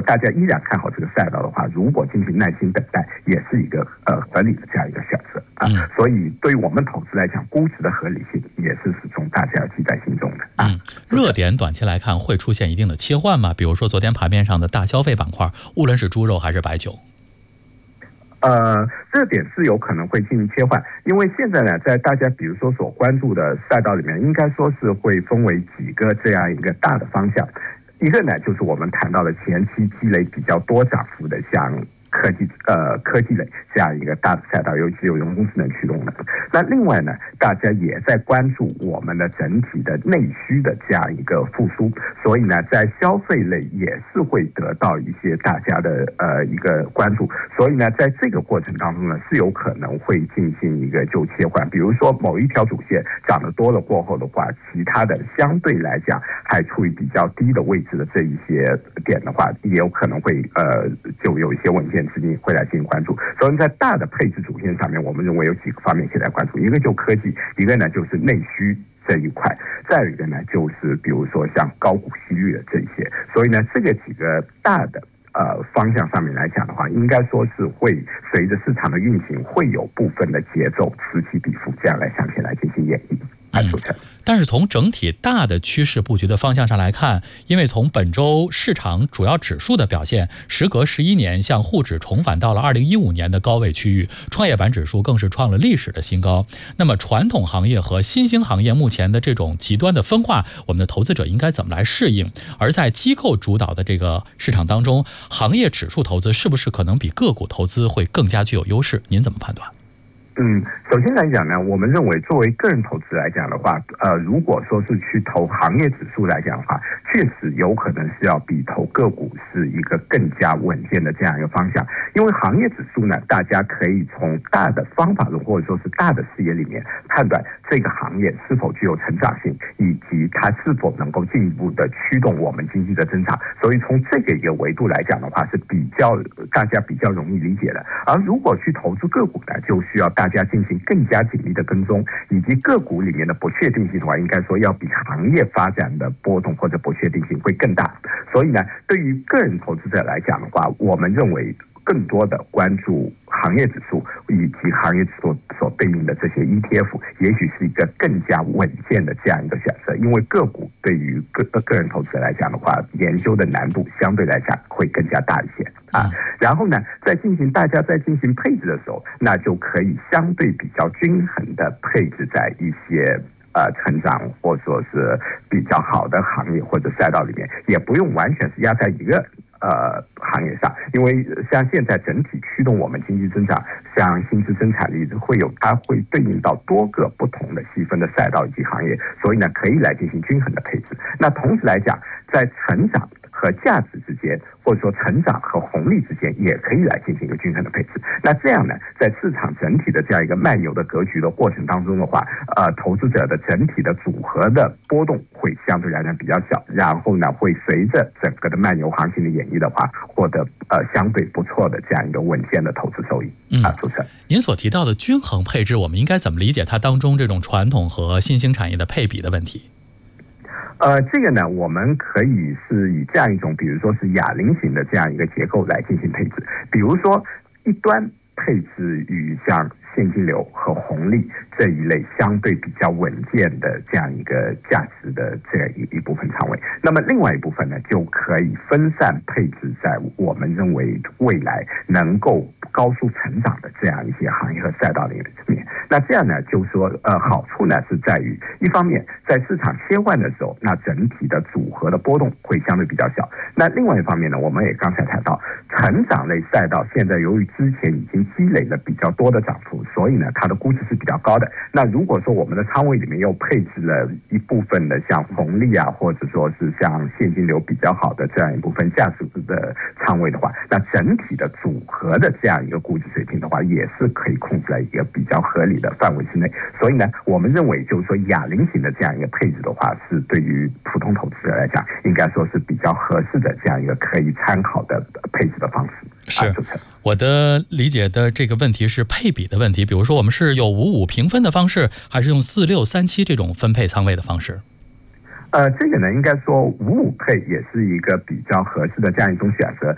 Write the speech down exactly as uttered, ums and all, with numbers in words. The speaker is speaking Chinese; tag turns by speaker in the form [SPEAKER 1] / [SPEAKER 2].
[SPEAKER 1] 大家依然看好这个赛道的话，如果进行耐心等待，也是一个呃合理的这样一个选择啊。嗯、所以对于我们投资来讲，估值的合理性也是始终大家要记在心中的啊。
[SPEAKER 2] 嗯，热点短期来看会出现一定的切换吗？比如说昨天盘面上的大消费板块，无论是猪肉还是白酒。
[SPEAKER 1] 呃，热点是有可能会进行切换，因为现在呢，在大家比如说所关注的赛道里面，应该说是会分为几个这样一个大的方向。一个呢，就是我们谈到的前期积累比较多涨幅的，像科技呃科技类这样一个大的赛道，尤其有人工智能驱动的。那另外呢，大家也在关注我们的整体的内需的这样一个复苏，所以呢，在消费类也是会得到一些大家的呃一个关注。所以呢，在这个过程当中呢，是有可能会进行一个就切换，比如说某一条主线涨得多了过后的话，其他的相对来讲还处于比较低的位置的这一些点的话，也有可能会呃就有一些稳健资金会来进行关注。所以在大的配置主线上面，我们认为有几个方面可以来关注，一个就科技，一个呢就是内需这一块，再有一个呢就是比如说像高股息率的这些。所以呢，这个几个大的呃方向上面来讲的话，应该说是会随着市场的运行，会有部分的节奏此起彼伏，这样来向前来进行演绎。
[SPEAKER 2] 嗯，但是从整体大的趋势布局的方向上来看，因为从本周市场主要指数的表现，时隔十一年向沪指重返到了二零一五年的高位区域，创业板指数更是创了历史的新高。那么传统行业和新兴行业目前的这种极端的分化，我们的投资者应该怎么来适应？而在机构主导的这个市场当中，行业指数投资是不是可能比个股投资会更加具有优势？您怎么判断？
[SPEAKER 1] 嗯，首先来讲呢，我们认为作为个人投资来讲的话，呃，如果说是去投行业指数来讲的话，确实有可能是要比投个股是一个更加稳健的这样一个方向。因为行业指数呢，大家可以从大的方法论或者说是大的视野里面判断这个行业是否具有成长性，以及它是否能够进一步的驱动我们经济的增长。所以从这个一个维度来讲的话，是比较大家比较容易理解的。而如果去投资个股呢，就需要大家进行更加紧密的跟踪，以及个股里面的不确定性的话，应该说要比行业发展的波动或者不确定性会更大。所以呢，对于个人投资者来讲的话，我们认为更多的关注行业指数以及行业指数所对应的这些 E T F， 也许是一个更加稳健的这样一个选择。因为个股对于个个人投资者来讲的话，研究的难度相对来讲会更加大一些啊。然后呢，在进行大家在进行配置的时候，那就可以相对比较均衡的配置在一些呃成长或者说是比较好的行业或者赛道里面，也不用完全是压在一个呃，行业上，因为像现在整体驱动我们经济增长，像薪资生产力会有，它会对应到多个不同的细分的赛道以及行业，所以呢，可以来进行均衡的配置。那同时来讲，在成长和价值之间，或者说成长和红利之间，也可以来进行一个均衡的配置。那这样呢，在市场整体的这样一个漫游的格局的过程当中的话，呃，投资者的整体的组合的波动会相对来讲比较小，然后呢，会随着整个的漫游行情的演绎的话，获得呃相对不错的这样一个稳健的投资收益。
[SPEAKER 2] 嗯，
[SPEAKER 1] 啊，主持人，
[SPEAKER 2] 您所提到的均衡配置，我们应该怎么理解它当中这种传统和新兴产业的配比的问题？
[SPEAKER 1] 呃，这个呢，我们可以是以这样一种，比如说是哑铃型的这样一个结构来进行配置。比如说，一端配置于像现金流和红利这一类相对比较稳健的这样一个价值的这样一一部分仓位，那么另外一部分呢，就可以分散配置在我们认为未来能够高速成长的这样一些行业和赛道里面。那这样呢，就是说，呃，好处呢是在于，一方面在市场切换的时候，那整体的组合的波动会相对比较小。那另外一方面呢，我们也刚才谈到，成长类赛道现在由于之前已经积累了比较多的涨幅，所以呢，它的估值是比较高的。那如果说我们的仓位里面又配置了一部分的像红利啊，或者说是像现金流比较好的这样一部分价值的仓位的话，那整体的组合的这样一个估值水平的话，也是可以控制在一个比较合理的范围之内。所以呢，我们认为就是说哑铃型的这样一个配置的话，是对于普通投资者来讲，应该说是比较合适的这样一个可以参考的配置的方式。
[SPEAKER 2] 是，我的理解的这个问题是配比的问题，比如说我们是有五五平分的方式，还是用四六三七这种分配仓位的方式？
[SPEAKER 1] 呃，这个呢，应该说五五配也是一个比较合适的这样一种选择。